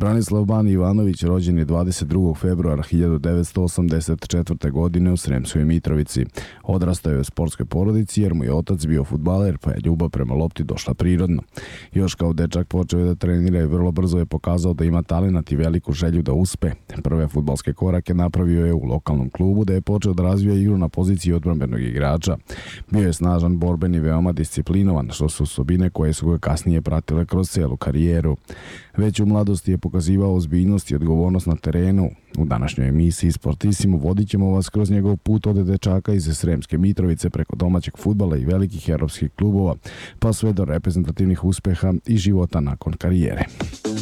Branislav Bani Ivanović rođen je 22. februara 1984. godine u Sremskoj Mitrovici. Odrastao je u sportskoj porodici jer mu je otac bio fudbaler, pa je ljubav prema lopti došla prirodno. Još kao dečak počeo je da trenira i vrlo brzo je pokazao da ima talenat i veliku želju da uspe. Prve fudbalske korake napravio je u lokalnom klubu, da je počeo da razvija igru na poziciji odbrambenog igrača. Bio je snažan, borben i veoma disciplinovan, što su osobine koje su ga kasnije pratile kroz celu karijeru. Već u mladosti je pokazivao ozbiljnost i odgovornost na terenu. U današnjoj emisiji Sportissimo vodit ćemo vas kroz njegov put od dečaka iz Sremske Mitrovice preko domaćeg fudbala i velikih europskih klubova, pa sve do reprezentativnih uspeha i života nakon karijere.